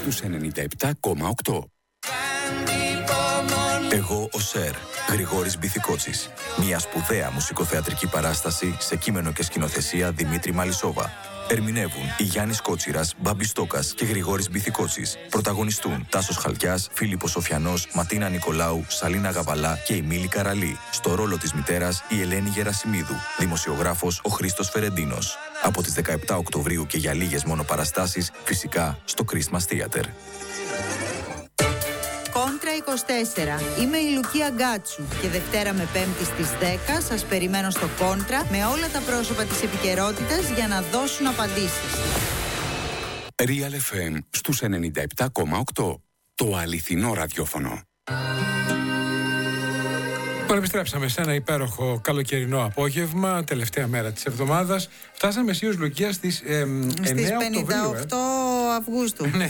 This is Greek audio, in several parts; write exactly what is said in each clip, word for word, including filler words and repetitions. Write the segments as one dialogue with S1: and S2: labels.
S1: στους ενενήντα επτά κόμμα οκτώ. Εγώ ο Σερ, Γρηγόρης Μπιθικότσης. Μια σπουδαία μουσικοθεατρική παράσταση σε κείμενο και σκηνοθεσία Δημήτρη Μαλισσόβα. Ερμηνεύουν η Γιάννης Κότσιρας, Μπάμπης Στόκας και Γρηγόρης Μπιθικότσης. Πρωταγωνιστούν Τάσος Χαλκιάς, Φίλιππος Σοφιανός, Ματίνα Νικολάου, Σαλίνα Γαβαλά και η Μίλη Καραλή. Στο ρόλο της μητέρας η Ελένη Γερασιμίδου. Δημοσιογράφος ο Χρήστος Φερεντίνος. Από τις δεκαεπτά Οκτωβρίου και για λίγες μόνο παραστάσεις, φυσικά στο Christmas Theater.
S2: Κόντρα είκοσι τέσσερα. Είμαι η Λουκία Γκάτσου και Δευτέρα με Πέμπτη στις δέκα σας περιμένω στο Κόντρα με όλα τα πρόσωπα της επικαιρότητας για να δώσουν απαντήσεις.
S1: Real εφ εμ στους ενενήντα επτά κόμμα οκτώ. Το αληθινό ραδιόφωνο.
S3: Τώρα επιστρέψαμε σε ένα υπέροχο καλοκαιρινό απόγευμα, τελευταία μέρα της εβδομάδας. Φτάσαμε εσείς, Λουκία, στις ε,
S2: στις πενήντα οκτώ Αυγούστου.
S3: Ναι.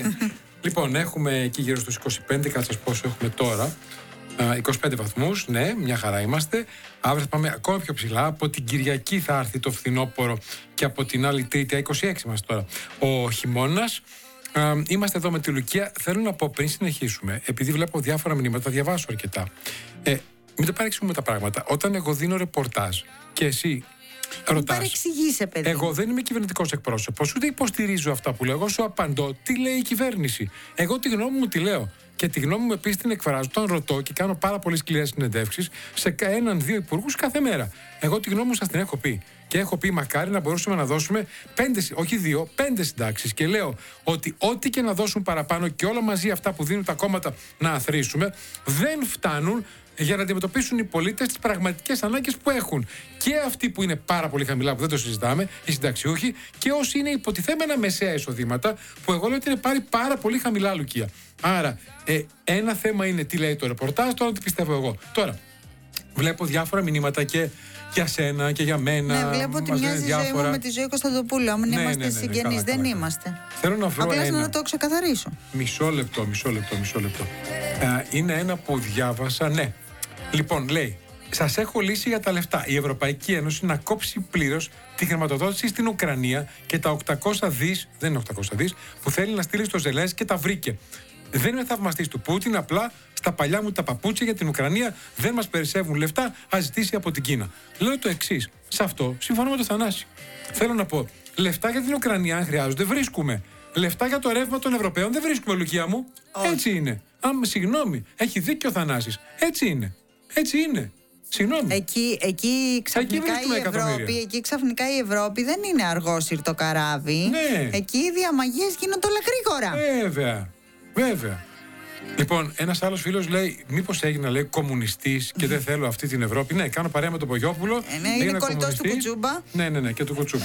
S3: Λοιπόν, έχουμε εκεί γύρω στους είκοσι πέντε, κάτω σας πόσο έχουμε τώρα. είκοσι πέντε βαθμούς, ναι, μια χαρά είμαστε. Αύριο θα πάμε ακόμα πιο ψηλά. Από την Κυριακή θα έρθει το φθινόπωρο και από την άλλη Τρίτη, είκοσι έξι είμαστε τώρα, ο χειμώνας. Είμαστε εδώ με τη Λουκία. Θέλω να πω πριν συνεχίσουμε, επειδή βλέπω διάφορα μηνύματα, διαβάσω αρκετά. Ε, μην το παρεξηγούμε τα πράγματα. Όταν εγώ δίνω ρεπορτάζ και εσύ ρωτάς,
S2: παιδί.
S3: Εγώ δεν είμαι κυβερνητικός εκπρόσωπος, ούτε υποστηρίζω αυτά που λέω. Εγώ σου απαντώ τι λέει η κυβέρνηση. Εγώ τη γνώμη μου τη λέω. Και τη γνώμη μου επίσης την εκφράζω. Τον ρωτώ και κάνω πάρα πολύ σκληρές συνεντεύξεις σε έναν-δύο υπουργούς κάθε μέρα. Εγώ τη γνώμη μου σας την έχω πει. Και έχω πει μακάρι να μπορούσαμε να δώσουμε πέντε, όχι δύο, πέντε συντάξεις. Και λέω ότι ό,τι και να δώσουν παραπάνω και όλα μαζί αυτά που δίνουν τα κόμματα να αθροίσουμε, δεν φτάνουν για να αντιμετωπίσουν οι πολίτες τις πραγματικές ανάγκες που έχουν. Και αυτοί που είναι πάρα πολύ χαμηλά, που δεν το συζητάμε, οι συνταξιούχοι, και όσοι είναι υποτιθέμενα μεσαία εισοδήματα, που εγώ λέω ότι είναι πάρει πάρα πολύ χαμηλά, Λουκία. Άρα, ε, ένα θέμα είναι τι λέει το ρεπορτάζ, τώρα τι πιστεύω εγώ. Τώρα, βλέπω διάφορα μηνύματα και για σένα και για μένα.
S2: Ναι, βλέπω ότι μοιάζει η ζωή μου με τη ζωή Κωνσταντοπούλου. Αν
S3: ναι,
S2: είμαστε
S3: ναι, ναι, ναι,
S2: συγγενείς,
S3: καλά,
S2: δεν
S3: καλά,
S2: είμαστε.
S3: Θέλω να βρω
S2: απλά
S3: ένα.
S2: να το ξεκαθαρίσω.
S3: Μισό λεπτό, μισό λεπτό, μισό λεπτό. Ε, είναι ένα που διάβασα, ναι. Λοιπόν, λέει, σας έχω λύσει για τα λεφτά. Η Ευρωπαϊκή Ένωση να κόψει πλήρως τη χρηματοδότηση στην Ουκρανία και τα οκτακόσια δις, δεν είναι οκτακόσια δις, που θέλει να στείλει στο Ζελένσκι και τα βρήκε. Δεν είμαι θαυμαστής του Πούτιν, απλά στα παλιά μου τα παπούτσια για την Ουκρανία δεν μας περισσεύουν λεφτά, ας ζητήσει από την Κίνα. Λέω το εξής, σε αυτό συμφωνώ με τον Θανάση. Θέλω να πω, λεφτά για την Ουκρανία αν χρειάζονται βρίσκουμε. Λεφτά για το ρεύμα των Ευρωπαίων δεν βρίσκουμε, Λουκία μου. Όχι. Έτσι είναι. Α, συγγνώμη, έχει δίκιο ο Θανάσης. Έτσι είναι. Έτσι είναι. Συγγνώμη.
S2: Εκεί, εκεί, ξαφνικά
S3: εκεί,
S2: η Ευρώπη, εκεί ξαφνικά η Ευρώπη δεν είναι αργόσυρτο καράβι.
S3: Ναι.
S2: Εκεί οι διαμαγείες γίνονται όλα γρήγορα.
S3: Βέβαια. Βέβαια. Λοιπόν, ένας άλλος φίλος λέει, μήπως έγινα, λέει, κομμουνιστής και δεν θέλω αυτή την Ευρώπη. Ναι, κάνω παρέα με τον Πογιόπουλο.
S2: Ε, ναι, είναι κολλητός του Κουτσούμπα.
S3: Ναι, ναι, ναι, και του Κουτσούμπα.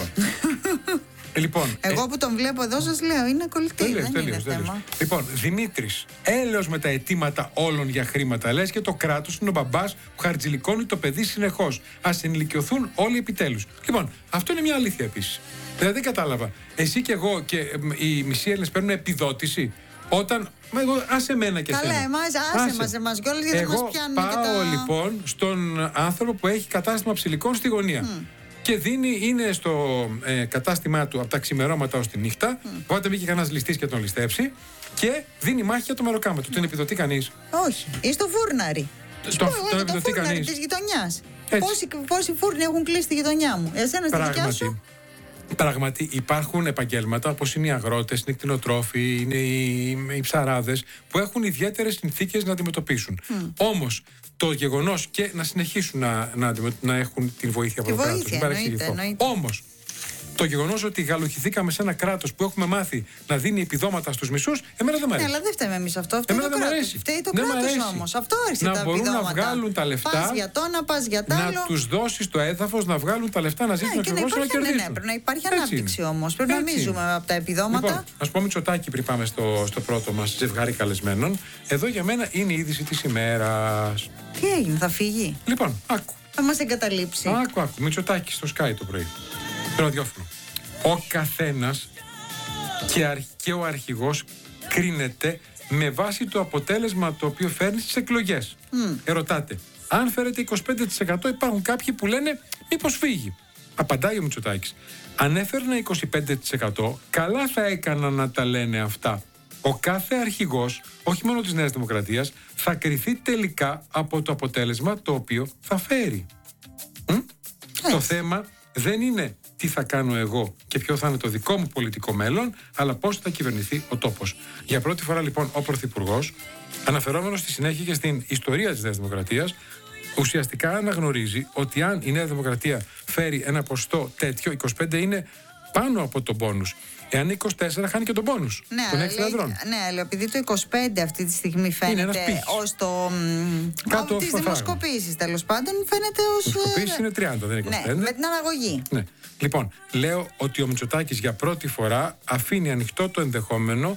S3: ε, λοιπόν,
S2: Εγώ
S3: ε,
S2: που τον βλέπω εδώ σας λέω, είναι κολλητή.
S3: Τέλειος,
S2: δεν
S3: τέλειος,
S2: είναι
S3: τέλειος.
S2: θέμα.
S3: Λοιπόν, Δημήτρης, έλεος με τα αιτήματα όλων για χρήματα. Λες και το κράτος είναι ο μπαμπάς που χαρτζηλικώνει το παιδί συνεχώς. Ας ενηλικιωθούν όλοι επιτέλους. Λοιπόν, αυτό είναι μια αλήθεια επίσης. Δηλαδή δεν κατάλαβα. Εσύ και εγώ και ε, οι μισοί Έλληνες παίρνουν επιδότηση. Όταν. Εγώ, άσε μένα και
S2: καλά,
S3: σένα.
S2: εμάς, άσε, άσε. μας εμάς κιόλας γιατί
S3: εγώ
S2: μας πιάνουν
S3: πάω
S2: και τα...
S3: λοιπόν στον άνθρωπο που έχει κατάστημα ψηλικών στη γωνία. Mm. Και δίνει, είναι στο ε, κατάστημά του από τα ξημερώματα ως τη νύχτα. Mm. Οπότε μπήκε κανένας ληστής και τον ληστέψει. Και δίνει μάχη για το μεροκάμα του. Mm. Τον επιδοτεί κανείς?
S2: Όχι. Ή στο φούρναρι.
S3: Το, τον επιδοτεί κανείς?
S2: Της γειτονιάς. Πόσοι, πόσοι φούρνοι έχουν κλείσει τη γειτονιά μου? Εσένα στη δικιά σου?
S3: Πράγματι υπάρχουν επαγγέλματα όπως είναι οι αγρότες, είναι οι κτηνοτρόφοι, είναι οι, οι ψαράδες που έχουν ιδιαίτερες συνθήκες να αντιμετωπίσουν. Mm. Όμως το γεγονός και να συνεχίσουν να, να, να έχουν την βοήθεια από το κράτος. Μην παρεξηγηθώ. Όμως το γεγονός ότι γαλουχηθήκαμε σε ένα κράτος που έχουμε μάθει να δίνει επιδόματα στους μισούς, εμένα δεν μ' αρέσει.
S2: Ναι, αλλά δεν φταίμε εμείς αυτό. Αυτό
S3: εμένα
S2: το
S3: δεν
S2: κράτος. Φταίει το κράτος όμως. Αυτό άρχισε
S3: να
S2: τα
S3: μπορούν
S2: επιδόματα.
S3: να βγάλουν τα λεφτά.
S2: Πας για το να πας για τα άλλο.
S3: Να τους δώσεις το έδαφος, να βγάλουν τα λεφτά, να ζήσουν ακριβώς και να κερδίσουν.
S2: Ναι, πρέπει να υπάρχει ανάπτυξη όμως. Πρέπει να μην ζούμε από τα επιδόματα.
S3: Λοιπόν, ας πω Μητσοτάκη πριν πάμε στο, στο πρώτο μας ζευγάρι καλεσμένων. Εδώ για μένα είναι η είδηση της ημέρας.
S2: Τι έγινε, θα φύγει?
S3: Λοιπόν, άκου.
S2: Θα μας εγκαταλείψει.
S3: Άκου, άκου. Μητσοτάκη στο Sky το πρωί. Το ραδιόφωνο. Ο καθένας και, αρχ, και ο αρχηγός κρίνεται με βάση το αποτέλεσμα το οποίο φέρνει στις εκλογές. Mm. Ερωτάτε, αν φέρετε είκοσι πέντε τοις εκατό υπάρχουν κάποιοι που λένε μήπως φύγει. Απαντάει ο Μητσοτάκης. Αν έφερνα είκοσι πέντε τοις εκατό καλά θα έκανα να τα λένε αυτά. ο κάθε αρχηγός, όχι μόνο της Νέας Δημοκρατίας, θα κριθεί τελικά από το αποτέλεσμα το οποίο θα φέρει. Μ? Το θέμα δεν είναι τι θα κάνω εγώ και ποιο θα είναι το δικό μου πολιτικό μέλλον, αλλά πώς θα κυβερνηθεί ο τόπος. Για πρώτη φορά λοιπόν ο Πρωθυπουργός, αναφερόμενος στη συνέχεια και στην ιστορία της Νέας Δημοκρατίας, ουσιαστικά αναγνωρίζει ότι αν η Νέα Δημοκρατία φέρει ένα ποσοστό τέτοιο, είκοσι πέντε είναι πάνω από τον πόνους. Εάν είκοσι τέσσερα χάνει και τον πόνους.
S2: Ναι,
S3: τον έξι λαδρών.
S2: Ναι, αλλά επειδή το είκοσι πέντε αυτή τη στιγμή φαίνεται ως το.
S3: Κάτω
S2: από τις δημοσκοπήσεις τέλος πάντων φαίνεται ως.
S3: Οι δημοσκοπήσεις είναι τριάντα, δεν είναι είκοσι πέντε.
S2: Ναι, με την αναγωγή.
S3: Ναι. Λοιπόν, λέω ότι ο Μητσοτάκης για πρώτη φορά αφήνει ανοιχτό το ενδεχόμενο,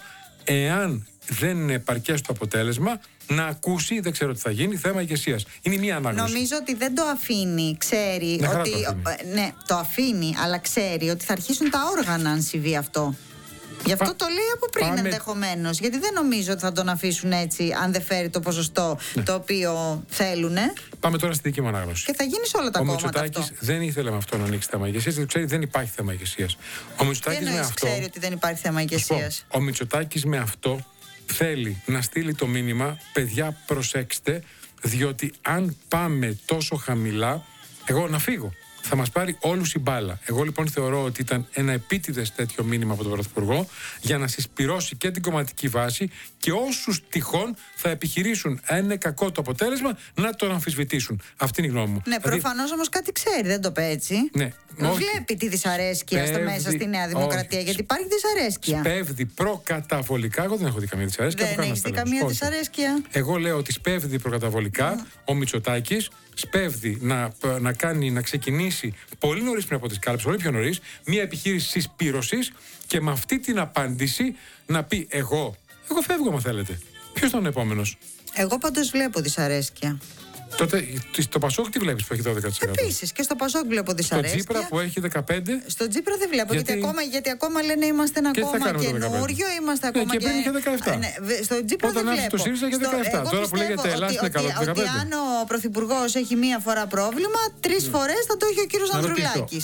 S3: εάν δεν είναι επαρκές το αποτέλεσμα, να ακούσει, δεν ξέρω τι θα γίνει, θέμα ηγεσίας. Είναι μία ανάγνωση.
S2: Νομίζω ότι δεν το αφήνει, ξέρει
S3: Ναι,
S2: ότι.
S3: το αφήνει.
S2: Ναι, το αφήνει, αλλά ξέρει ότι θα αρχίσουν τα όργανα αν συμβεί αυτό. Γι' αυτό
S3: Πα...
S2: το λέει από πριν
S3: Πάμε...
S2: ενδεχομένως. Γιατί δεν νομίζω ότι θα τον αφήσουν έτσι, αν δεν φέρει το ποσοστό ναι. το οποίο θέλουν.
S3: Πάμε τώρα στη δική μου ανάγνωση.
S2: Και θα γίνει σε όλα τα
S3: ο
S2: κόμματα. Ο
S3: Μητσοτάκης δεν ήθελε με αυτό να ανοίξει θέμα ηγεσίας, γιατί ξέρει δεν υπάρχει θέμα ηγεσίας. Ο Μητσοτάκης με αυτό.
S2: ξέρει ότι δεν υπάρχει θέμα ηγεσίας.
S3: Ο Μητσοτάκης με αυτό θέλει να στείλει το μήνυμα, παιδιά προσέξτε, διότι αν πάμε τόσο χαμηλά, εγώ να φύγω. Θα μας πάρει όλους η μπάλα. Εγώ λοιπόν θεωρώ ότι ήταν ένα επίτηδες τέτοιο μήνυμα από τον Πρωθυπουργό για να συσπυρώσει και την κομματική βάση και όσους τυχόν θα επιχειρήσουν, αν είναι κακό το αποτέλεσμα, να τον αμφισβητήσουν. Αυτή είναι η γνώμη μου.
S2: Ναι, δηλαδή... προφανώς όμως κάτι ξέρει, δεν το πει έτσι.
S3: Ναι.
S2: Βλέπει τη δυσαρέσκεια στο μέσα στη Νέα Δημοκρατία, όχι. Γιατί υπάρχει δυσαρέσκεια.
S3: Σπέβδει προκαταβολικά. Εγώ δεν έχω δει καμία δυσαρέσκεια.
S2: Δεν έχει δει καμία όχι. δυσαρέσκεια.
S3: Εγώ λέω ότι σπέβδει προκαταβολικά mm. ο Μητσοτάκης. Σπέβδει να, να, κάνει, να ξεκινήσει πολύ νωρίς πριν από τις κάλπες, πολύ πιο νωρίς, μια επιχείρηση συσπήρωσης και με αυτή την απάντηση να πει εγώ, εγώ φεύγω αν θέλετε. Ποιος ήταν ο επόμενος?
S2: Εγώ πάντως βλέπω δυσαρέσκεια.
S3: Τότε στο Πασόκ τι βλέπεις που έχει δώδεκα τοις εκατό?
S2: Επίσης και στο Πασόκ βλέπω δυσαρέσκεια.
S3: Στο Τσίπρα που έχει δεκαπέντε τοις εκατό.
S2: Στο Τσίπρα δεν βλέπω,
S3: γιατί...
S2: Γιατί, ακόμα, γιατί ακόμα λένε είμαστε ένα κόμμα καινούριο, είμαστε ακόμα.
S3: Ναι, και πριν είχε δεκαεπτά.
S2: Ναι, στο Τσίπρα
S3: όταν
S2: δεν βλέπω.
S3: Στο ΣΥΡΙΖΑ είχε δεκαεπτά.
S2: Στο...
S3: Τώρα που λέγεται Ελλάδα είναι καλό το δεκαπέντε.
S2: Ότι αν ο Πρωθυπουργός έχει μία φορά πρόβλημα, τρεις φορές θα το έχει ο κύριος Ανδρουλάκης.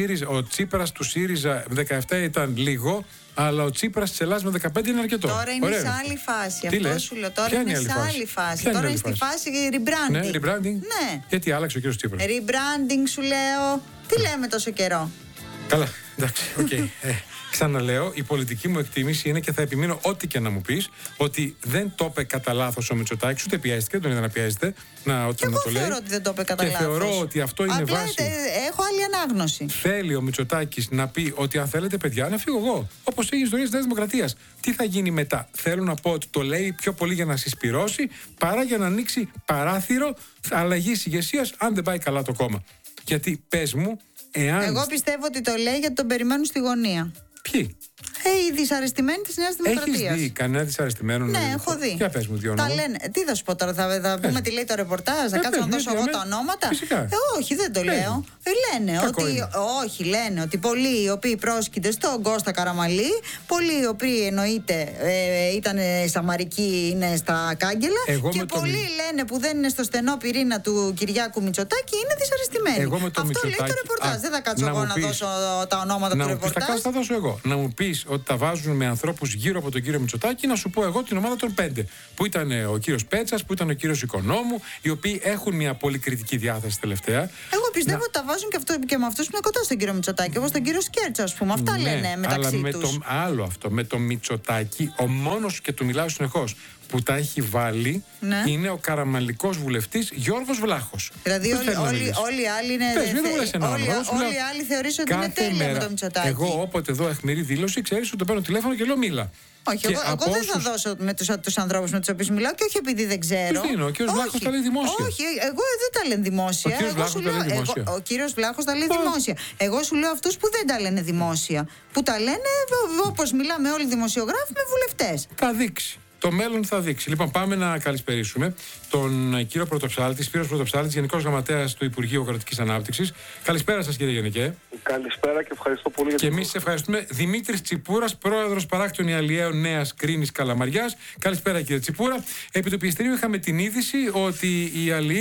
S3: Ο Τσίπρας του ΣΥΡΙΖΑ δεκαεπτά ήταν λίγο. Αλλά ο Τσίπρας της Ελλάδας με δεκαπέντε είναι αρκετό.
S2: Τώρα είναι
S3: Ωραία.
S2: σε άλλη φάση.
S3: Τι
S2: Αυτό
S3: λες?
S2: σου λέω. Τώρα
S3: Ποια
S2: είναι,
S3: είναι
S2: σε άλλη φάση.
S3: Ποια
S2: Τώρα
S3: είναι
S2: είναι στη φάση rebranding.
S3: Ναι, rebranding.
S2: Ναι.
S3: Γιατί άλλαξε ο κύριος Τσίπρας?
S2: Rebranding σου λέω. Τι λέμε τόσο καιρό?
S3: Καλά, εντάξει, οκ. Okay. ε, ξαναλέω, η πολιτική μου εκτίμηση είναι και θα επιμείνω ό,τι και να μου πεις, ότι δεν το είπε κατά λάθος ο Μητσοτάκης, ούτε πιέστηκε, τον είδα να πιέζεται. Να, όταν
S2: και
S3: να
S2: εγώ
S3: το λέει.
S2: θεωρώ ότι δεν το είπε κατά
S3: και
S2: λάθος.
S3: θεωρώ ότι αυτό είναι
S2: Απλά
S3: βάση.
S2: έχω άλλη ανάγνωση.
S3: Θέλει ο Μητσοτάκης να πει ότι αν θέλετε, παιδιά, να φύγω εγώ. Όπως έχει η ιστορία της Νέας Δημοκρατίας. Τι θα γίνει μετά? Θέλω να πω ότι το λέει πιο πολύ για να συσπυρώσει παρά για να ανοίξει παράθυρο αλλαγής ηγεσίας, αν δεν πάει καλά το κόμμα. Γιατί πες μου, εάν.
S2: Εγώ πιστεύω ότι το λέει γιατί τον περιμένουν στη γωνία.
S3: Ποιοι?
S2: Ε, οι δυσαρεστημένοι της Νέας Δημοκρατίας.
S3: Έχεις δει κανένα δυσαρεστημένο?
S2: Ναι, να... έχω δει.
S3: Για πες μου δύο
S2: ονόματα. Λένε... Τι θα σου πω τώρα, θα, θα πούμε τι λέει το ρεπορτάζ, θα ε, κάτσω να δώσω εγώ τα ονόματα.
S3: Φυσικά.
S2: Ε, όχι, δεν το λέω. Ε, λένε
S3: Κακό
S2: ότι.
S3: Είναι.
S2: Όχι, λένε ότι πολλοί οι οποίοι πρόσκειται στον Κώστα Καραμαλή, πολλοί οι οποίοι εννοείται ε, ήταν σαμαρικοί, είναι στα κάγκελα.
S3: Εγώ
S2: και πολλοί το... λένε που δεν είναι στο στενό πυρήνα του Κυριάκου Μητσοτάκη είναι δυσαρεστημένοι.
S3: Εγώ με το
S2: Αυτό
S3: Μητσοτάκη...
S2: λέει το ρεπορτάζ. Δεν θα κάτσω εγώ να δώσω τα ονόματα του ρεπορτάζ.
S3: Θα δώσω εγώ. Να μου πει ότι τα βάζουν με ανθρώπους γύρω από τον κύριο Μητσοτάκη, να σου πω εγώ την ομάδα των πέντε. Που ήταν ο κύριος Πέτσας, που ήταν ο κύριος Οικονόμου, οι οποίοι έχουν μια πολύ κριτική διάθεση τελευταία.
S2: Εγώ πιστεύω
S3: να...
S2: ότι τα βάζουν και, αυτό, και με αυτούς που είναι κοντά στον κύριο Μητσοτάκη, όπως τον κύριο Σκέρτσα, ας πούμε. Αυτά
S3: ναι,
S2: λένε μεταξύ
S3: αλλά με
S2: τους.
S3: Το, άλλο αυτό. Με το Μητσοτάκη, ο μόνος, και του μιλάω συνεχώς, που τα έχει βάλει,
S2: ναι.
S3: είναι ο καραμαλικός βουλευτής Γιώργος Βλάχος.
S2: Δηλαδή όλοι, όλοι, όλοι οι άλλοι είναι.
S3: Πες, μην θε...
S2: όλοι, όλοι, όλοι οι άλλοι θεωρήσουν ότι είναι τέλεια μέρα, με το Μητσοτάκη.
S3: Εγώ όποτε δω αιχμηρή δήλωση, ξέρεις ότι το παίρνω τηλέφωνο και λέω μίλα.
S2: Όχι, εγώ, εγώ δεν όσους... θα δώσω με τους, τους ανθρώπους με τους οποίους μιλάω και όχι επειδή δεν ξέρω.
S3: Τι είναι, ο κύριος Βλάχος τα λέει δημόσια.
S2: Όχι, εγώ δεν τα λένε δημόσια.
S3: Ο κύριος Βλάχος τα λέει δημόσια.
S2: Εγώ, ο κύριος Βλάχος τα λέει oh. δημόσια. Εγώ σου λέω αυτούς που δεν τα λένε δημόσια. Που τα λένε όπως μιλάμε όλοι οι δημοσιογράφοι με βουλευτές.
S3: Θα δείξει. Το μέλλον θα δείξει. Λοιπόν, πάμε να καλησπερίσουμε τον κύριο Πρωτοψάλτη, Σπύρος Πρωτοψάλτης, Γενικός Γραμματέας του Υπουργείου Αγροτικής Ανάπτυξης. Καλησπέρα σας, κύριε Γενικέ.
S4: Καλησπέρα και ευχαριστώ πολύ για
S3: την. Και εμείς ευχαριστούμε. Δημήτρης Τσιπούρας, πρόεδρος Παράκτιων Ιαλιαίων Νέας Κρίνης Καλαμαριάς. Καλησπέρα, κύριε Τσιπούρα. Επί του πιεστηρίου είχαμε την είδηση ότι οι αλληλείς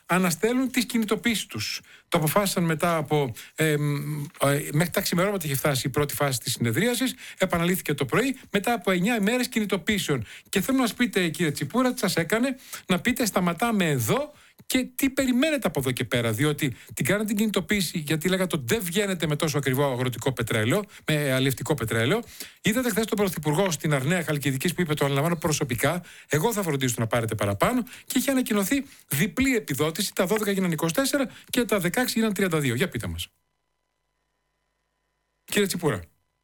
S3: αναστέλουν τις κινητοποίησεις τους. Το αποφάσισαν μετά από. Ε, ε, μέχρι τα ξημερώματα είχε φτάσει η πρώτη φάση της συνεδρίασης. Επαναλήφθηκε το πρωί, μετά από εννιά ημέρες κινητοποίησεων. Και θέλω να σας πείτε, κύριε Τσιπούρα, τι σας έκανε να πείτε σταματάμε εδώ. Και τι περιμένετε από εδώ και πέρα, διότι την κάνετε την κινητοποίηση, γιατί λέγατε ότι δεν βγαίνετε με τόσο ακριβό αγροτικό πετρέλαιο, με αλλιευτικό πετρέλαιο. Είδατε χθες τον Πρωθυπουργό στην Αρναία Χαλκιδικής που είπε: το αναλαμβάνω προσωπικά, εγώ θα φροντίσω να πάρετε παραπάνω. Και είχε ανακοινωθεί διπλή επιδότηση, τα δώδεκα γίνανε είκοσι τέσσερα και τα δεκαέξι γίνανε τριάντα δύο. Για πείτε μας. Κύριε Τσιπούρα.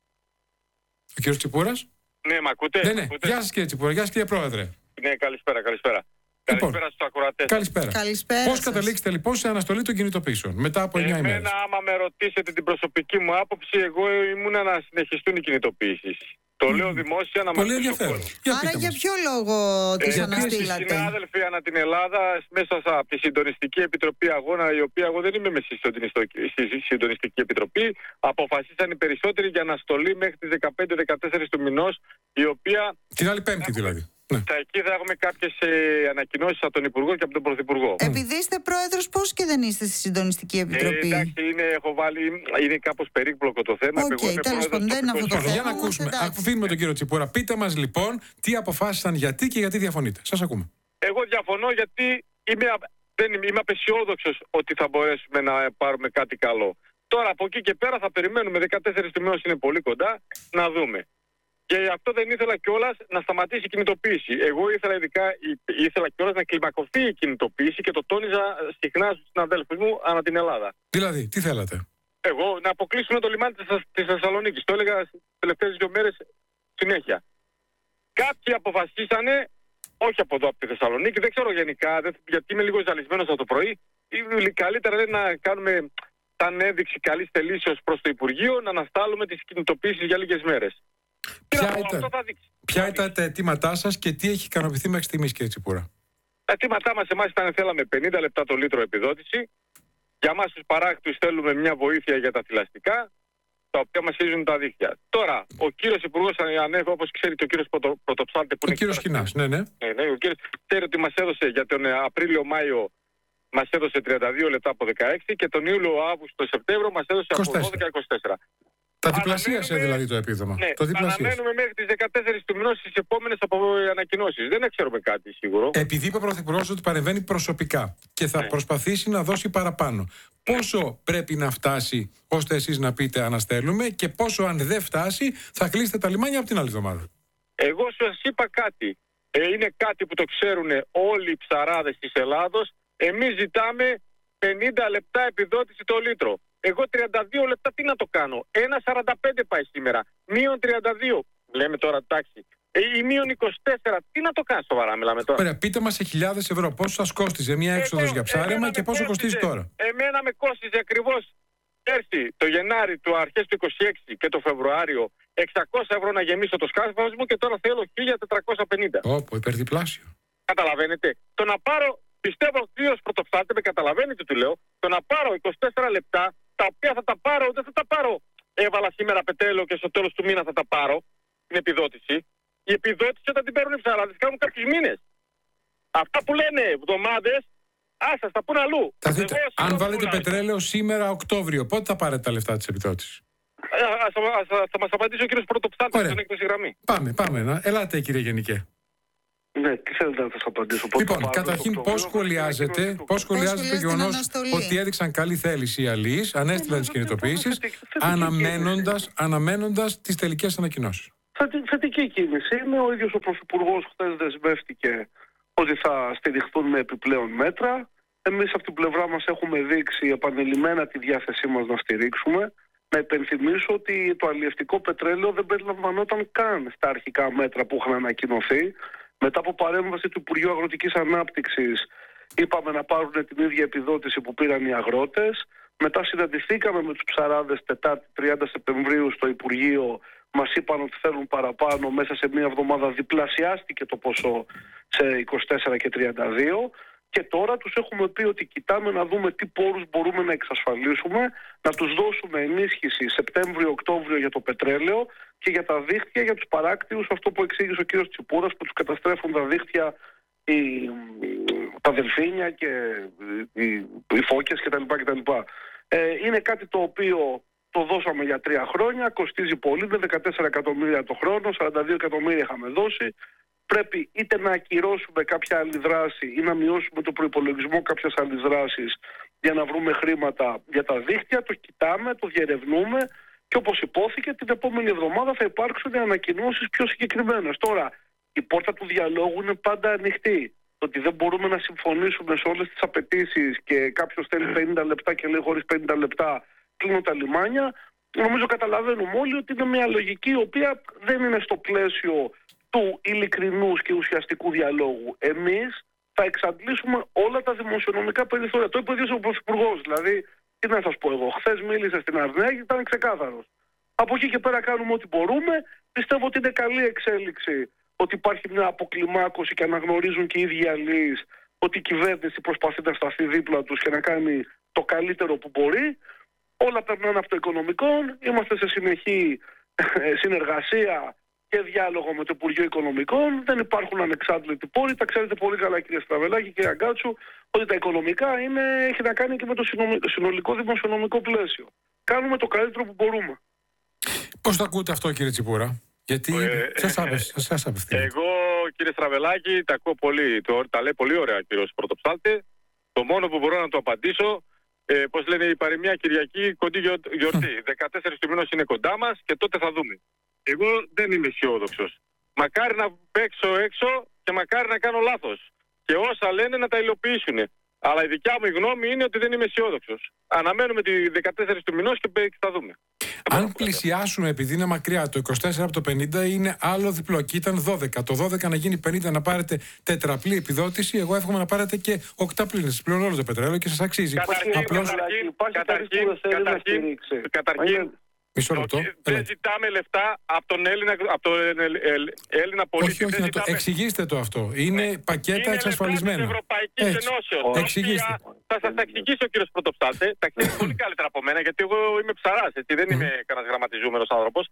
S3: Ο κύριος Τσιπούρας.
S4: Ναι, μ' ακούτε?
S3: Ναι, ναι.
S4: Ακούτε?
S3: Γεια σας, κύριε Τσιπούρα. Γεια σας, κύριε Πρόεδρε.
S4: Ναι, καλησπέρα, καλησπέρα.
S3: Λοιπόν,
S4: καλησπέρα στους ακροατές.
S3: Καλησπέρα.
S2: Καλησπέρα
S3: Πώς
S2: σας.
S3: καταλήξετε λοιπόν σε αναστολή των κινητοποιήσεων μετά από εννιά ημέρες?
S4: Εμένα, άμα με ρωτήσετε την προσωπική μου άποψη, εγώ ήμουν να συνεχιστούν οι κινητοποιήσεις. Το mm. λέω δημόσια να
S3: Πολύ
S4: μας
S3: ενδιαφέρον.
S2: Για Άρα για ποιο λόγο τις
S4: ε,
S2: αναστήλατε?
S4: Οι συνάδελφοι ανά την Ελλάδα, μέσα από τη Συντονιστική Επιτροπή Αγώνα, η οποία εγώ δεν είμαι με στη Συντονιστική Επιτροπή, αποφασίσαν οι περισσότεροι για αναστολή μέχρι τις δεκαπέντε δεκατέσσερα του μηνός, η οποία.
S3: Την άλλη Πέμπτη δηλαδή.
S4: Ναι. Θα εκεί θα έχουμε κάποιες ε, ανακοινώσεις από τον Υπουργό και από τον Πρωθυπουργό.
S2: Επειδή είστε πρόεδρος, πώς και δεν είστε στη Συντονιστική Επιτροπή?
S4: Ε, εντάξει, είναι, έχω βάλει, είναι κάπως περίπλοκο το θέμα.
S2: Οκ, okay, τέλος πάντων, δεν είναι αυτό το θέμα.
S3: Για να ακούσουμε. Αφήνουμε τον κύριο Τσιπούρα. Πείτε μας λοιπόν τι αποφάσισαν, γιατί και γιατί διαφωνείτε. Σας ακούμε.
S4: Εγώ διαφωνώ γιατί είμαι, δεν είμαι, είμαι απεσιόδοξος ότι θα μπορέσουμε να πάρουμε κάτι καλό. Τώρα από εκεί και πέρα θα περιμένουμε. δεκατέσσερα του μηνός είναι πολύ κοντά, να δούμε. Και αυτό δεν ήθελα κιόλας να σταματήσει η κινητοποίηση. Εγώ ήθελα ειδικά ήθελα κιόλας να κλιμακωθεί η κινητοποίηση και το τόνιζα συχνά στους συναδέλφους μου ανά την Ελλάδα.
S3: Δηλαδή, τι θέλατε?
S4: Εγώ να αποκλείσουμε το λιμάνι της Θεσσαλονίκης. Το έλεγα τις τελευταίες δύο μέρες συνέχεια. Κάποιοι αποφασίσανε, όχι από εδώ από τη Θεσσαλονίκη, δεν ξέρω γενικά, γιατί είμαι λίγο ζαλισμένος από το πρωί. Καλύτερα είναι να κάνουμε σαν ένδειξη καλής θελήσεως προς το Υπουργείο να αναστάλουμε τις κινητοποίησεις για λίγες μέρες.
S3: Ποια ήταν, ποια ήταν τα αιτήματά σας και τι έχει ικανοποιηθεί μέχρι στιγμής, κύριε Τσιπούρα?
S4: Τα αιτήματά μας εμάς ήταν θέλαμε πενήντα λεπτά το λίτρο επιδότηση. Για εμάς τους παράκτους θέλουμε μια βοήθεια για τα θηλαστικά, τα οποία μας χειρίζουν τα δίχτυα. Τώρα, ο κύριος Υπουργός ανέφερε, όπως ξέρει και ο κύριος Πρωτο, Πρωτοψάλτη που
S3: ο
S4: είναι.
S3: Ο κύριος Χινάς, ναι, ναι.
S4: ναι, ναι ο κύριος ξέρει ότι μας έδωσε για τον Απρίλιο-Μάιο. Μας έδωσε τριάντα δύο λεπτά από δεκαέξι και τον Ιούλιο-Αύγουστο-Σεπτέμβριο μας έδωσε από δώδεκα είκοσι τέσσερα.
S3: Τα διπλασίασε δηλαδή το επίδομα.
S4: Ναι,
S3: το
S4: αναμένουμε μέχρι τις δεκατέσσερα του μηνός τις επόμενες ανακοινώσεις. Δεν ξέρουμε κάτι σίγουρο.
S3: Επειδή είπε ο Πρωθυπουργός ότι παρεμβαίνει προσωπικά και θα ναι. προσπαθήσει να δώσει παραπάνω, πόσο πρέπει να φτάσει ώστε εσείς να πείτε αναστέλουμε και πόσο αν δεν φτάσει θα κλείσετε τα λιμάνια από την άλλη εβδομάδα?
S4: Εγώ σας είπα κάτι. Ε, είναι κάτι που το ξέρουν όλοι οι ψαράδες της Ελλάδος. Εμείς ζητάμε πενήντα λεπτά επιδότηση το λίτρο. Εγώ τριάντα δύο λεπτά τι να το κάνω? ένα σαράντα πέντε πάει σήμερα. Μείον τριάντα δύο. Λέμε τώρα εντάξει. Ε, ή μείον είκοσι τέσσερα. Τι να το κάνω σοβαρά, μιλάμε τώρα.
S3: Ωραία, πείτε μας σε χιλιάδες ευρώ πόσο σας κόστιζε μια έξοδος για ψάρεμα και πόσο κοστίζει τώρα?
S4: Εμένα με κόστιζε ακριβώς πέρσι το Γενάρη του αρχές του είκοσι έξι και το Φεβρουάριο εξακόσια ευρώ να γεμίσω το σκάφος μου και τώρα θέλω χίλια τετρακόσια πενήντα.
S3: Όπο, υπερδιπλάσιο.
S4: Καταλαβαίνετε. Το να πάρω. Πιστεύω ότι ο κύριος Πρωτοψάλτη με καταλαβαίνετε τι λέω. Το να πάρω είκοσι τέσσερα λεπτά, τα οποία θα τα πάρω, δεν θα τα πάρω. Έβαλα σήμερα πετρέλαιο και στο τέλος του μήνα θα τα πάρω. Την επιδότηση. Η επιδότηση όταν την παίρνουν οι ψαράδες κάνουν κάποιους μήνες. Αυτά που λένε εβδομάδες, άσα, θα πούν αλλού.
S3: Θα δείτε, αν βάλετε πετρέλαιο σήμερα Οκτώβριο, πότε θα πάρετε τα λεφτά της επιδότησης?
S4: Ε, ας, ας, ας, θα μας απαντήσει ο κύριος Πρωτοψάλτη στην έκθεση γραμμή.
S3: Πάμε, πάμε. Να. Ελάτε κύριε Γενικέ.
S5: Ναι, τι θέλετε να σας απαντήσω?
S3: Λοιπόν, καταρχήν πώς σχολιάζετε, πώς σχολιάζετε το γεγονός ότι έδειξαν καλή θέληση οι αλλοίς, ανέστειλαν τις κινητοποιήσεις, αναμένοντας, αναμένοντας τις τελικές ανακοινώσεις?
S5: Θετική κίνηση είναι. Ο ίδιος ο Πρωθυπουργός χθες δεσμεύτηκε ότι θα στηριχθούν με επιπλέον μέτρα. Εμείς από την πλευρά μας έχουμε δείξει επανειλημμένα τη διάθεσή μας να στηρίξουμε. Να υπενθυμίσω ότι το αλλιευτικό πετρέλαιο δεν περιλαμβανόταν καν στα αρχικά μέτρα που είχαν ανακοινωθεί. Μετά από παρέμβαση του Υπουργείου Αγροτικής Ανάπτυξης είπαμε να πάρουν την ίδια επιδότηση που πήραν οι αγρότες. Μετά συναντηθήκαμε με τους ψαράδες Τετάρτη τριάντα Σεπτεμβρίου στο Υπουργείο. Μας είπαν ότι θέλουν παραπάνω. Μέσα σε μία εβδομάδα διπλασιάστηκε το ποσό σε είκοσι τέσσερα και τριάντα δύο. Και τώρα τους έχουμε πει ότι κοιτάμε να δούμε τι πόρους μπορούμε να εξασφαλίσουμε, να τους δώσουμε ενίσχυση Σεπτέμβριο-Οκτώβριο για το πετρέλαιο και για τα δίχτυα για τους παράκτιους, αυτό που εξήγησε ο κύριος Τσιπούρας, που τους καταστρέφουν τα δίχτυα οι τα δελφίνια και οι, οι φώκες κτλ. κτλ. Ε, είναι κάτι το οποίο το δώσαμε για τρία χρόνια, κοστίζει πολύ, είναι δεκατέσσερα εκατομμύρια το χρόνο, σαράντα δύο εκατομμύρια είχαμε δώσει. Πρέπει είτε να ακυρώσουμε κάποια άλλη δράση ή να μειώσουμε το προϋπολογισμό κάποιας άλλης δράσης για να βρούμε χρήματα για τα δίκτυα. Το κοιτάμε, το διερευνούμε και όπως υπόθηκε την επόμενη εβδομάδα θα υπάρξουν ανακοινώσεις πιο συγκεκριμένες. Τώρα, η πόρτα του διαλόγου είναι πάντα ανοιχτή. Το ότι δεν μπορούμε να συμφωνήσουμε σε όλες τις απαιτήσεις και κάποιος θέλει πενήντα λεπτά και λέει χωρίς πενήντα λεπτά κλείνω τα λιμάνια, νομίζω καταλαβαίνουμε όλοι ότι είναι μια λογική η οποία δεν είναι στο πλαίσιο του ειλικρινούς και ουσιαστικού διαλόγου. Εμείς θα εξαντλήσουμε όλα τα δημοσιονομικά περιθώρια. Το είπε ο ίδιος ο Πρωθυπουργός. Δηλαδή, τι να σας πω εγώ, χθες μίλησε στην Αρνέα και ήταν ξεκάθαρος. Από εκεί και πέρα κάνουμε ό,τι μπορούμε. Πιστεύω ότι είναι καλή εξέλιξη ότι υπάρχει μια αποκλιμάκωση και αναγνωρίζουν και οι ίδιοι αλληλείς ότι η κυβέρνηση προσπαθεί να σταθεί δίπλα τους και να κάνει το καλύτερο που μπορεί. Όλα περνάνε από το οικονομικό. Είμαστε σε συνεχή συνεργασία και διάλογο με το Υπουργείο Οικονομικών. Δεν υπάρχουν ανεξάντλητοι πόροι. Τα ξέρετε πολύ καλά, κύριε Στραβελάκη, κύριε Αγκάτσου, ότι τα οικονομικά είναι, έχει να κάνει και με το συνολικό δημοσιονομικό πλαίσιο. Κάνουμε το καλύτερο που μπορούμε.
S3: Πώς το ακούτε αυτό, κύριε Τσιπούρα? Γιατί ε, σας απευθύνει.
S4: Εγώ, κύριε Στραβελάκη, τα ακούω πολύ. Το, τα λέει πολύ ωραία, κύριος Πρωτοψάλτη. Το μόνο που μπορώ να το απαντήσω, ε, πώς λένε, η παροιμία Κυριακή κοντή γιορτή. δεκατέσσερις του μηνός είναι κοντά μας και τότε θα δούμε. Εγώ δεν είμαι αισιόδοξος. Μακάρι να παίξω έξω και μακάρι να κάνω λάθος. Και όσα λένε να τα υλοποιήσουν. Αλλά η δικιά μου γνώμη είναι ότι δεν είμαι αισιόδοξος. Αναμένουμε τη δεκατέσσερις του μηνός και θα δούμε.
S3: Αν πλησιάσουμε, επειδή είναι μακριά, το είκοσι τέσσερα από το πενήντα είναι άλλο διπλό. Και ήταν δώδεκα. Το δώδεκα να γίνει πενήντα, να πάρετε τετραπλή επιδότηση. Εγώ εύχομαι να πάρετε και οκταπλή. Να σας πληρώνω όλο το πετρέλαιο και σας αξίζει.
S4: Καταρχήν,
S3: Απλώς...
S4: καταρχήν, καταρχήν, καταρχήν, καταρχήν
S3: Μισό λεπτό.
S4: Δεν ζητάμε λεφτά από τον Έλληνα, από τον Έλληνα πολίτη.
S3: Όχι, όχι, να το εξηγήστε το αυτό. Είναι ναι. πακέτα
S4: είναι
S3: εξασφαλισμένα.
S4: Είναι Ευρωπαϊκής Ενώσεως.
S3: Εξηγήστε.
S4: Θα σας τα εξηγήσω, κύριος Πρωτοψάλτη. Τα ξέρετε πολύ καλύτερα από μένα, γιατί εγώ είμαι ψαράς, έτσι, δεν είμαι κανένας γραμματιζούμενος άνθρωπος.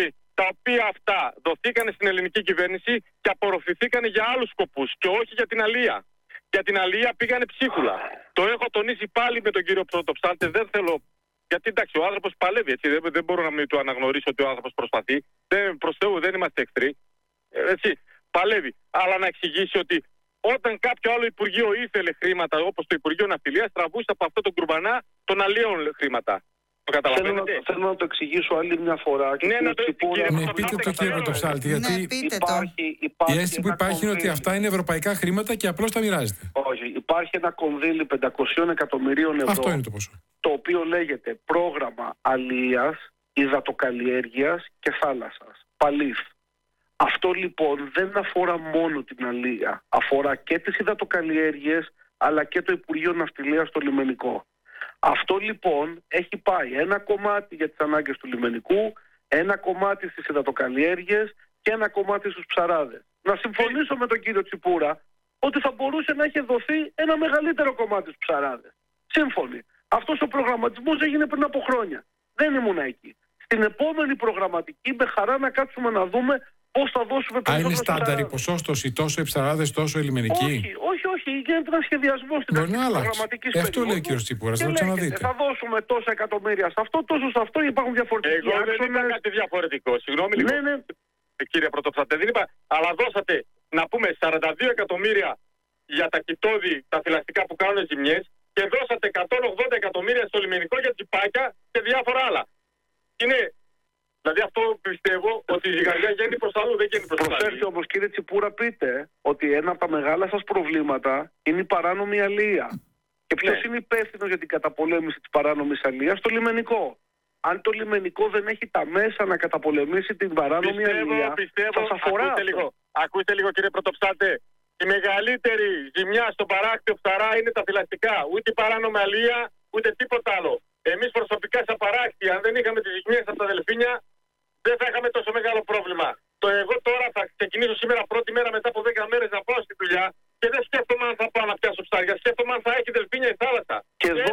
S4: Τα οποία αυτά δοθήκανε στην ελληνική κυβέρνηση και απορροφηθήκανε για άλλους σκοπούς και όχι για την αλία. Για την αλία πήγανε ψίχουλα. Το έχω τονίσει πάλι με τον κύριο Πρωτοψάλτη, δεν θέλω. Γιατί εντάξει, ο άνθρωπος παλεύει, έτσι, δεν, δεν μπορώ να μην του αναγνωρίσω ότι ο άνθρωπος προσπαθεί. Δεν, προς Θεού δεν είμαστε εχθροί. Ε, έτσι, παλεύει. Αλλά να εξηγήσει ότι όταν κάποιο άλλο Υπουργείο ήθελε χρήματα, όπως το Υπουργείο Ναυτιλίας, τραβούσε από αυτό το κουρμπανά των αλλιών χρήματα. Το καταλαβαίνετε.
S5: Θέλω, θέλω να το εξηγήσω άλλη μια φορά.
S4: Ναι, να το
S3: εξηγήσω. Ναι, πείτε το, κύριε Πρωτοψάλτη, γιατί
S2: ναι,
S5: υπάρχει, υπάρχει
S3: η αίσθηση που υπάρχει είναι ότι αυτά είναι ευρωπαϊκά χρήματα και απλώς τα μοιράζεται.
S5: Όχι, υπάρχει ένα κονδύλι πεντακόσια εκατομμυρίων ευρώ.
S3: Αυτό είναι το ποσό.
S5: Το οποίο λέγεται πρόγραμμα αλίας, υδατοκαλλιέργειας και θάλασσας. Παλίφ. Αυτό λοιπόν δεν αφορά μόνο την αλία. Αφορά και τις υδατοκαλλιέργειες αλλά και το Υπουργείο Ναυτιλίας στο λιμενικό. Αυτό λοιπόν έχει πάει ένα κομμάτι για τις ανάγκες του λιμενικού, ένα κομμάτι στις υδατοκαλλιέργειες και ένα κομμάτι στους ψαράδες. Να συμφωνήσω με τον κύριο Τσιπούρα ότι θα μπορούσε να έχει δοθεί ένα μεγαλύτερο κομμάτι στους ψαράδες. Σύμφωνοι. Αυτός ο προγραμματισμός έγινε πριν από χρόνια. Δεν ήμουν εκεί. Στην επόμενη προγραμματική με χαρά να κάτσουμε να δούμε πώς θα δώσουμε περισσότερο.
S3: Α, είναι στάνταρη ποσόστοση, τόσο οι ψαράδες, τόσο οι λιμενικοί.
S5: Όχι, όχι, όχι. Γίνεται ένα σχεδιασμό στην προγραμματική περίοδο.
S3: Αυτό λέει ο κ. Τσίπουρας, θα το ξαναδείτε.
S5: Θα δώσουμε τόσα εκατομμύρια σε αυτό, τόσο σε αυτό, υπάρχουν διαφορετικοί
S4: Εγώ
S5: άξονες.
S4: δεν είπα κάτι διαφορετικό. Συγγνώμη λίγο.
S5: Ναι, ναι.
S4: Κύριε Πρωτοψάλτη, δεν είπα. Αλλά δώσατε, να πούμε, σαράντα δύο εκατομμύρια για τα κοιτόδη, τα θηλαστικά που κάνουν ζημιές και δώσατε εκατόν ογδόντα εκατομμύρια στο λιμενικό για τσιπάκια και διάφορα άλλα. Είναι. Δηλαδή αυτό πιστεύω ότι η ζυγαριά γίνει προς αλλού, δεν γίνει προς αλλού.
S5: Προσέξτε όμως, κύριε Τσιπούρα, πείτε ότι ένα από τα μεγάλα σας προβλήματα είναι η παράνομη αλία. Και ποιος ναι. είναι υπεύθυνος για την καταπολέμηση της παράνομης αλίας? Το λιμενικό. Αν το λιμενικό δεν έχει τα μέσα να καταπολεμήσει την παράνομη
S4: πιστεύω,
S5: αλία,
S4: πιστεύω,
S5: σας αφορά.
S4: Ακούστε λίγο, ακούστε λίγο, κύριε Πρωτοψάλτη. Η μεγαλύτερη ζημιά στον παράκτιο φθαρά είναι τα θηλαστικά. Ούτε η παράνομη αλία, ούτε τίποτα άλλο. Εμείς προσωπικά σαν παράκτη, αν δεν είχαμε τις ζημιές από τα δελφίνια, δεν θα είχαμε τόσο μεγάλο πρόβλημα. Το εγώ τώρα θα ξεκινήσω σήμερα πρώτη μέρα μετά από δέκα μέρες να πάω στη δουλειά και δεν σκέφτομαι αν θα πάω να πιάσω ψάρια. Σκέφτομαι αν θα έχει δελφίνια η θάλασσα.
S5: Και,
S4: και
S5: δώσαμε,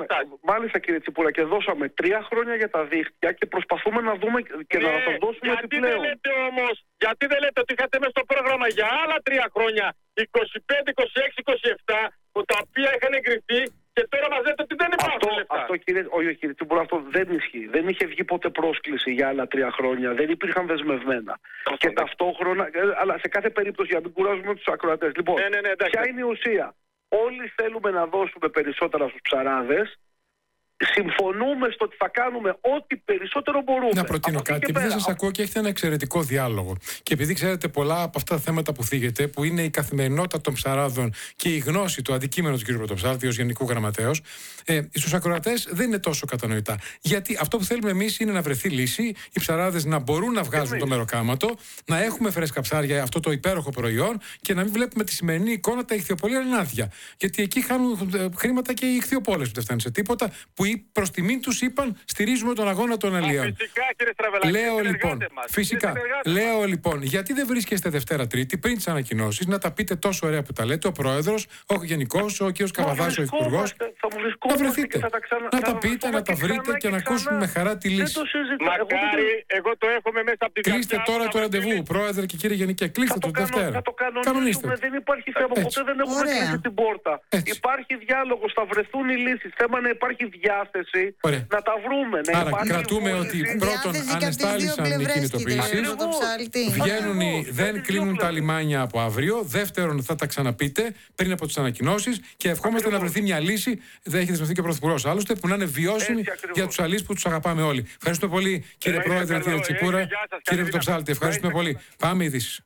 S5: μάλιστα κύριε Τσιπούρα, και δώσαμε τρία χρόνια για τα δίχτυα και προσπαθούμε να δούμε και
S4: ναι,
S5: να τα δώσουμε
S4: γιατί
S5: επιπλέον.
S4: Δεν λέτε όμως, γιατί δεν λέτε ότι είχατε μέσα στο πρόγραμμα για άλλα τρία χρόνια, είκοσι πέντε, είκοσι έξι, είκοσι επτά, που τα οποία είχαν εγκριθεί και τώρα μας λέτε ότι δεν υπάρχουν
S5: αυτό,
S4: λεφτά.
S5: Αυτό κύριε, όχι κύριε Τσιπούρα, αυτό δεν ισχύει. Δεν είχε βγει ποτέ πρόσκληση για άλλα τρία χρόνια. Δεν υπήρχαν δεσμευμένα. Αυτό, και ναι. ταυτόχρονα, αλλά σε κάθε περίπτωση, για να μην κουράζουμε τους ακροατές. Λοιπόν,
S4: ναι, ναι, ναι,
S5: ποια είναι η ουσία? Όλοι θέλουμε να δώσουμε περισσότερα στους ψαράδες. Συμφωνούμε στο ότι θα κάνουμε ό,τι περισσότερο μπορούμε.
S3: Να προτείνω κάτι. Επειδή δεν σας ακούω και έχετε ένα εξαιρετικό διάλογο. Και επειδή ξέρετε πολλά από αυτά τα θέματα που θίγετε, που είναι η καθημερινότητα των ψαράδων και η γνώση, το αντικείμενο του κ. Πρωτοψάλτη ως Γενικού Γραμματέως, ε, στους ακροατές δεν είναι τόσο κατανοητά. Γιατί αυτό που θέλουμε εμείς είναι να βρεθεί λύση, οι ψαράδες να μπορούν να βγάζουν εμείς το μεροκάματο, να έχουμε φρέσκα ψάρια, αυτό το υπέροχο προϊόν, και να μην βλέπουμε τη σημερινή εικόνα τα ηχθειοπολία είναι άδεια. Γιατί εκεί χάνουν χρήματα και οι ηχθειοπόλες που δεν φτάνουν σε τίποτα, που προς τιμήν τους είπαν στηρίζουμε τον αγώνα των αλλιέων.
S4: Φυσικά, κύριε Στραβελάκη.
S3: Λέω λοιπόν, φυσικά, λέω λοιπόν, γιατί δεν βρίσκεστε Δευτέρα Τρίτη πριν τις ανακοινώσεις να τα πείτε τόσο ωραία που τα λέτε, ο Πρόεδρος, ο Γενικός, ο κ. Καβαδάς, ο Υπουργός. Να βρεθείτε,
S5: τα ξανα...
S3: να τα πείτε, να τα βρείτε και, και να ακούσουμε με χαρά τη λύση.
S4: Μακάρι, εγώ το έχουμε μέσα από την καρδιά.
S3: Κλείστε τώρα το ραντεβού, Πρόεδρε και κύριε Γενικέ. Κλείστε το Δευτέρα.
S5: Θα το κανονίσουμε, δεν υπάρχει θέμα. Ποτέ δεν έχουμε κλείσει την πόρτα. Υπάρχει διάλογος, θα βρεθούν οι λύσεις. Θέμα να υπάρχει διάθεση. Ωραία. Να τα βρούμε. Να
S3: Άρα κρατούμε ότι πρώτον ανεστάλησαν οι κινητοποιήσεις, βγαίνουν οι, δεν κλείνουν τα λιμάνια από αύριο, δεύτερον θα τα ξαναπείτε πριν από τις ανακοινώσεις και ευχόμαστε να βρεθεί μια λύση, δεν έχει δεσμευτεί και ο Πρωθυπουργός άλλωστε, που να είναι βιώσιμη για τους αλείς που τους αγαπάμε όλοι. Ευχαριστούμε πολύ κύριε Πρόεδρε, κύριε Τσιπούρα, κύριε Πρωτοψάλτη, ευχαριστούμε πολύ. Πάμε ειδήσεις.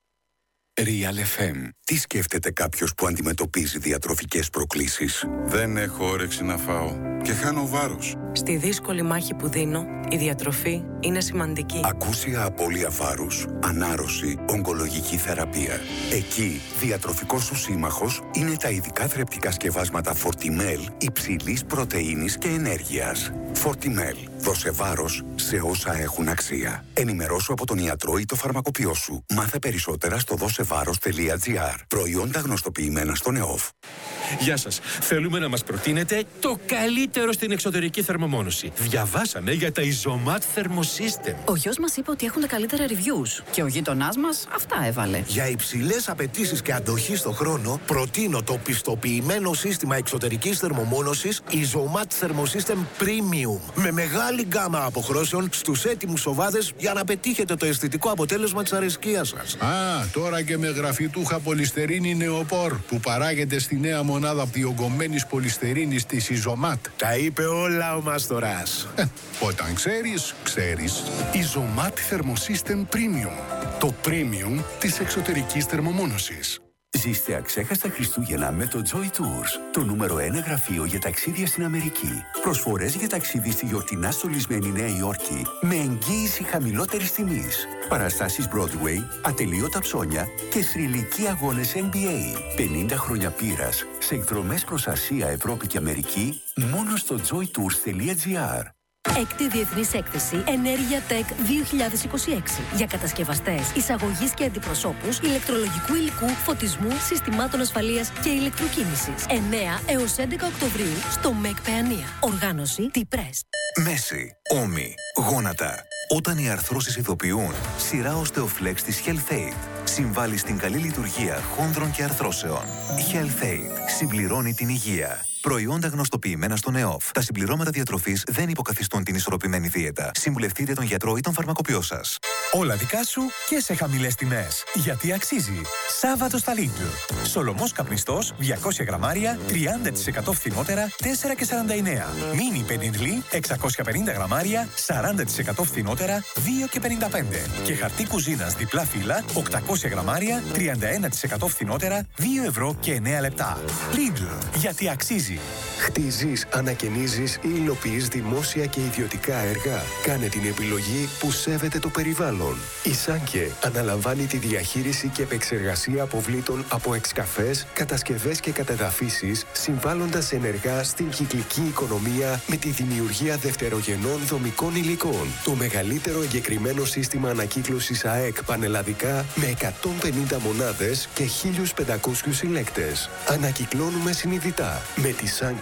S6: Real εφ εμ. Τι σκέφτεται κάποιος που αντιμετωπίζει διατροφικές προκλήσεις?
S7: Δεν έχω όρεξη να φάω και χάνω βάρος.
S8: Στη δύσκολη μάχη που δίνω, η διατροφή είναι σημαντική.
S6: Ακούσια απώλεια βάρους, ανάρρωση, ογκολογική θεραπεία. Εκεί, διατροφικός σου σύμμαχος είναι τα ειδικά θρεπτικά σκευάσματα Fortimel υψηλής πρωτεΐνης και ενέργειας. Fortimel. Δώσε βάρος σε όσα έχουν αξία. Ενημερώσου από τον ιατρό ή το φαρμακοποιό σου. Μάθε περισσότερα στο δώσεβάρος τελεία τζι άρ. Προϊόντα γνωστοποιημένα στον ΕΟΦ.
S9: Γεια σας. Θέλουμε να μας προτείνετε το καλύτερο στην εξωτερική θερμομόνωση. Διαβάσαμε για τα Isomat Thermosystem.
S10: Ο γιος μας είπε ότι έχουν τα καλύτερα reviews. Και ο γείτονάς μας αυτά έβαλε.
S11: Για υψηλές απαιτήσεις και αντοχή στο χρόνο, προτείνω το πιστοποιημένο σύστημα εξωτερικής θερμομόνωσης Isomat Thermosystem Premium. Με μεγάλη γκάμα αποχρώσεων στους έτοιμους οβάδες για να πετύχετε το αισθητικό αποτέλεσμα της αρεσκίας σας.
S12: Α, τώρα και με γραφιτούχα πολυστερίνη νεοπόρ που παράγεται στη νέα μονάδα διογκωμένης πολυστερίνης της Isomat.
S11: Τα είπε όλα ο Μάστορας.
S12: Ε, όταν ξέρεις, ξέρεις.
S6: Isomat Thermosystem Premium. Το premium της εξωτερικής θερμομόνωσης. Ζήστε αξέχαστα Χριστούγεννα με το Joy Tours, το νούμερο ένα γραφείο για ταξίδια στην Αμερική. Προσφορές για ταξίδι στη γιορτινά στολισμένη Νέα Υόρκη με εγγύηση χαμηλότερης τιμής. Παραστάσεις Broadway, ατελείωτα ψώνια και θρυλικοί αγώνες N B A. πενήντα χρόνια πείρας σε εκδρομές προς Ασία, Ευρώπη και Αμερική μόνο στο joy tours τελεία τζι άρ.
S13: Έκτη Διεθνής Έκθεση Ενέργεια Tech δύο χιλιάδες είκοσι έξι για κατασκευαστές, εισαγωγής και αντιπροσώπους ηλεκτρολογικού υλικού, φωτισμού, συστημάτων ασφαλείας και ηλεκτροκίνησης. εννέα έως έντεκα Οκτωβρίου στο ΜΕΚ Παιανία. Οργάνωση T-Press.
S1: Μέση, ώμοι, γόνατα. Όταν οι αρθρώσεις ειδοποιούν, σειρά Osteoflex της HealthAid συμβάλλει στην καλή λειτουργία χόνδρων και αρθρώσεων. HealthAid συμπληρώνει την υγεία. Προϊόντα γνωστοποιημένα στον ΕΟΦ. Τα συμπληρώματα διατροφής δεν υποκαθιστούν την ισορροπημένη δίαιτα. Συμβουλευτείτε τον γιατρό ή τον φαρμακοποιό σας.
S14: Όλα δικά σου και σε χαμηλές τιμές. Γιατί αξίζει. Σάββατο στα Lidl. Σολομός καπνιστός διακόσια γραμμάρια, τριάντα τοις εκατό φθηνότερα, τέσσερα και σαράντα εννέα. Μίνι πενιντλί, εξακόσια πενήντα γραμμάρια, σαράντα τοις εκατό φθηνότερα, δύο και πενήντα πέντε. Και χαρτί κουζίνας διπλά φύλλα, οκτακόσια γραμμάρια, τριάντα ένα τοις εκατό φθηνότερα, δύο ευρώ και εννέα λεπτά. Lidl. Γιατί αξίζει.
S15: Χτίζεις, ανακαινίζεις ή υλοποιείς δημόσια και ιδιωτικά έργα. Κάνε την επιλογή που σέβεται το περιβάλλον. Η Σάνκε αναλαμβάνει τη διαχείριση και επεξεργασία αποβλήτων από εξκαφές, κατασκευές και κατεδαφίσεις, συμβάλλοντας ενεργά στην κυκλική οικονομία με τη δημιουργία δευτερογενών δομικών υλικών. Το μεγαλύτερο εγκεκριμένο σύστημα ανακύκλωσης ΑΕΚ πανελλαδικά με εκατόν πενήντα μονάδες και χίλιους πεντακόσιους συλλέκτες. Ανακυκλώνουμε συνειδητά. Με τη Σάνκε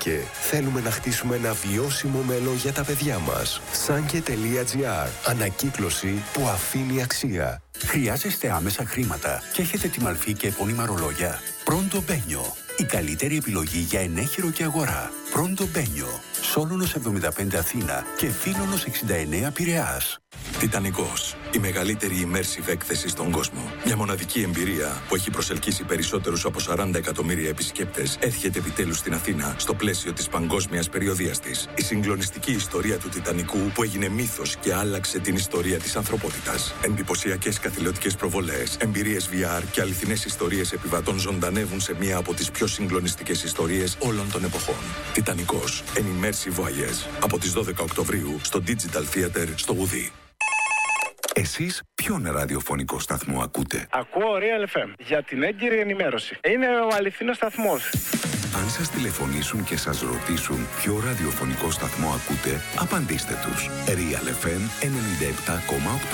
S15: Σάνκε, θέλουμε να χτίσουμε ένα βιώσιμο μέλλον για τα παιδιά μας. Σάνκε τελεία τζι άρ. Ανακύκλωση που αφήνει αξία.
S6: Χρειάζεστε άμεσα χρήματα και έχετε τη μαλφή και επώνυμα ρολόγια? Πρώντο Μπένιο. Η καλύτερη επιλογή για ενέχειρο και αγορά. Πρώντο Μπένιο. Σόλωνος εβδομήντα πέντε Αθήνα και Φίλωνος εξήντα εννέα Πειραιάς.
S1: Τιτανικός. Η μεγαλύτερη immersive έκθεση στον κόσμο. Μια μοναδική εμπειρία που έχει προσελκύσει περισσότερους από σαράντα εκατομμύρια επισκέπτες έρχεται επιτέλους στην Αθήνα στο πλαίσιο της παγκόσμιας περιοδίας της. Η συγκλονιστική ιστορία του Τιτανικού που έγινε μύθος και άλλαξε την ιστορία της ανθρωπότητας. Εντυπωσιακές καθηλωτικές προβολές, εμπειρίες βι αρ και αληθινές ιστορίες επιβατών ζωντανεύουν σε μία από τις πιο συγκλονιστικές ιστορίες όλων των εποχών. Τιτανικός. An immersive voyage. Από τις δώδεκα Οκτωβρίου στο Digital Theater στο Ουδί.
S6: Εσείς ποιον ραδιοφωνικό σταθμό ακούτε?
S16: Ακούω Real εφ εμ για την έγκυρη ενημέρωση. Είναι ο αληθινός σταθμός.
S6: Αν σας τηλεφωνήσουν και σας ρωτήσουν ποιο ραδιοφωνικό σταθμό ακούτε, απαντήστε τους. Real εφ εμ ενενήντα επτά κόμμα οκτώ.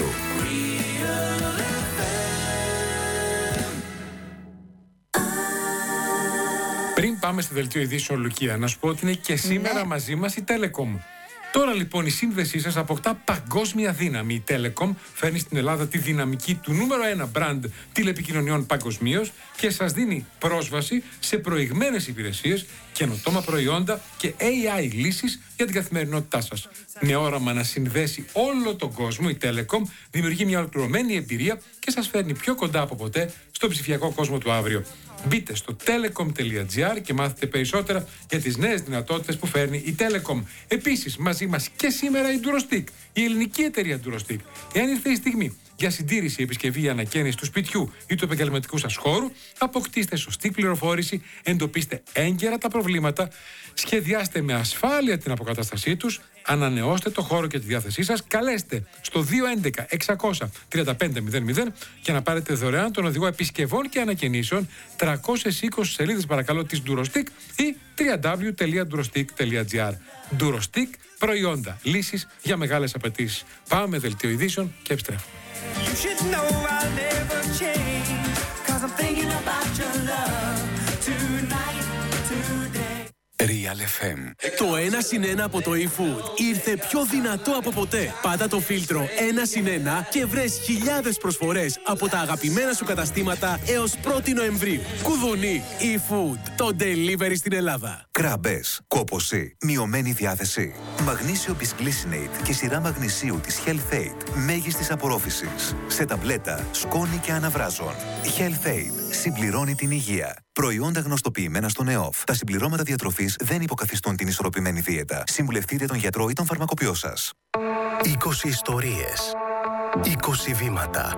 S3: Πριν πάμε στο δελτίο ειδήσεων, Λουκία, να σου πω ότι είναι και σήμερα ναι. μαζί μας η Telecom. Τώρα λοιπόν η σύνδεσή σας αποκτά παγκόσμια δύναμη. Η Telecom φέρνει στην Ελλάδα τη δυναμική του νούμερο ένα μπραντ τηλεπικοινωνιών παγκοσμίως και σας δίνει πρόσβαση σε προηγμένες υπηρεσίες, καινοτόμα προϊόντα και έι άι λύσεις για την καθημερινότητά σας. Με όραμα να συνδέσει όλο τον κόσμο, η Telecom δημιουργεί μια ολοκληρωμένη εμπειρία και σας φέρνει πιο κοντά από ποτέ στο ψηφιακό κόσμο του αύριο. Μπείτε στο telecom τελεία τζι άρ και μάθετε περισσότερα για τις νέες δυνατότητες που φέρνει η Telecom. Επίσης, μαζί μας και σήμερα η Durostick, η ελληνική εταιρεία Durostick. Εάν ήρθε η στιγμή για συντήρηση, επισκευή ή ανακαίνιση του σπιτιού ή του επαγγελματικού σας χώρου, αποκτήστε σωστή πληροφόρηση, εντοπίστε έγκαιρα τα προβλήματα, σχεδιάστε με ασφάλεια την αποκατάστασή τους, ανανεώστε το χώρο και τη διάθεσή σας, καλέστε στο δύο έντεκα εξακόσια τριάντα πέντε μηδέν μηδέν για να πάρετε δωρεάν τον οδηγό επισκευών και ανακαινήσεων, τριακόσιες είκοσι σελίδες παρακαλώ της Durostick ή double-u double-u double-u τελεία durostick τελεία τζι άρ. Durostick, προϊόντα, λύσεις για μεγάλες απαιτήσεις. Πάμε δελτίο ειδήσεων και επιστρέφουμε.
S17: You should know I'll never change, 'cause I'm thinking about your love tonight, today.
S6: Real εφ εμ.
S9: Το ένα συν ένα από το eFood ήρθε πιο δυνατό από ποτέ. Πάτα το φίλτρο ένα συν ένα και βρες χιλιάδες προσφορές από τα αγαπημένα σου καταστήματα έως πρώτη Νοεμβρίου. Κουδουνί, eFood, το delivery στην Ελλάδα.
S18: Κράμπες, κόπωση, μειωμένη διάθεση. Μαγνήσιο Bisglycinate και σειρά μαγνησίου της Health-Aid μέγιστης απορρόφησης. Σε ταμπλέτα, σκόνη και αναβράζων. Health-Aid συμπληρώνει την υγεία. Προϊόντα γνωστοποιημένα στον ΕΟΦ. Τα συμπληρώματα διατροφής δεν υποκαθιστούν την ισορροπημένη δίαιτα. Συμβουλευτείτε τον γιατρό ή τον φαρμακοποιό σας.
S11: είκοσι ιστορίες. είκοσι βήματα.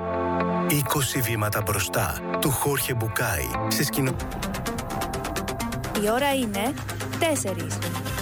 S11: είκοσι βήματα μπροστά του Χόρχε Μπουκάι. Σε σκηνο...
S19: Η ώρα είναι τέσσερις.